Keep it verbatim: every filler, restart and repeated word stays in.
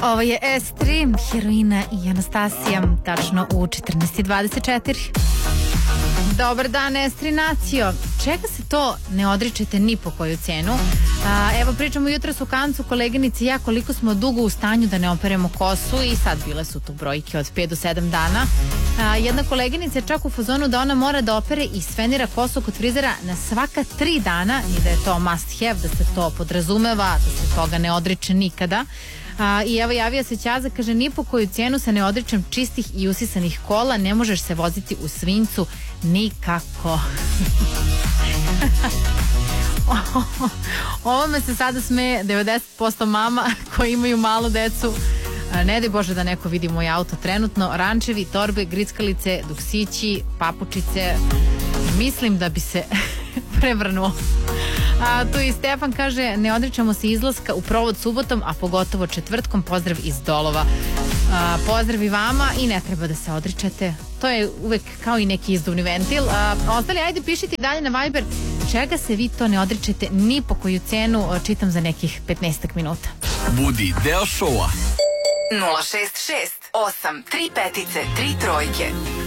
Ovo je S tri, Heroina i Anastasija, tačno u četrnaest i dvadeset četiri. Dobar dan, S tri nacijo. Čega se to ne odričete ni po koju cenu? A, evo pričamo jutros u Kancu, koleginici i ja, koliko smo dugo u stanju da ne operemo kosu i sad bile su tu brojke od pet do sedam dana. A, jedna koleginica je čak u fazonu da ona mora da opere i sfenira kosu kod frizera na svaka tri dana i da je to must have, da se to podrazumeva, da se toga ne odriče nikada. A, I evo javio se Ćaza, kaže, ni po koju cijenu se ne odričem čistih i usisanih kola, ne možeš se voziti u svinjcu nikako. Ovome se sada smeje devedeset posto mama koji imaju malu decu. Ne daj Bože da neko vidi moj auto trenutno. Rančevi, torbe, grickalice, duksići, papučice. Mislim da bi se prevrnuo. A, tu i Stefan kaže, ne odričamo se izlaska u provod subotom, a pogotovo četvrtkom. Pozdrav iz Dolova. A, pozdrav i vama i ne treba da se odričete. To je uvek kao i neki izduvni ventil. A, ostali, ajde pišite dalje na Viber čega se vi to ne odričete ni po koju cenu. Čitam za nekih petnaest minuta. Budi deo šova. nula šest šest osam tri petice tri trojke.